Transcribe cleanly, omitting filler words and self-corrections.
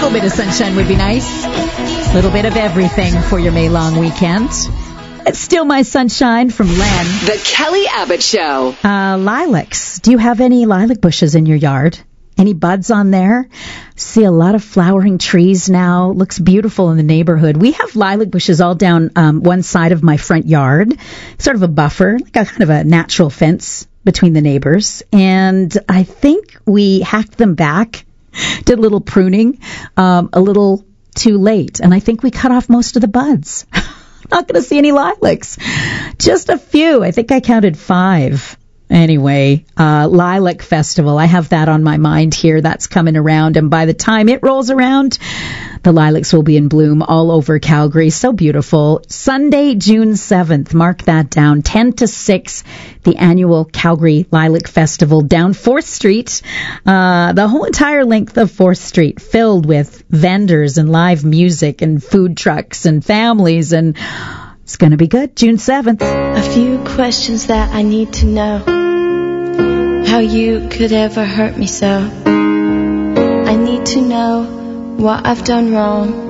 little bit of sunshine would be nice. A little bit of everything for your May long weekend. It's Still My Sunshine from Len. The Kelly Abbott Show. Lilacs. Do you have any lilac bushes in your yard? Any buds on there? See a lot of flowering trees now. Looks beautiful in the neighborhood. We have lilac bushes all down one side of my front yard. Sort of a buffer, like a kind of a natural fence between the neighbors. And I think we hacked them back, did a little pruning, a little too late. And I think we cut off most of the buds. Not going to see any lilacs. Just a few. I think I counted 5. Anyway, Lilac Festival. I have that on my mind here. That's coming around. And by the time it rolls around, the lilacs will be in bloom all over Calgary. So beautiful. Sunday, June 7th. Mark that down. 10 to 6, the annual Calgary Lilac Festival down 4th Street. The whole entire length of 4th Street filled with vendors and live music and food trucks and families. And it's going to be good. June 7th. A few questions that I need to know. How you could ever hurt me so. I need to know what I've done wrong.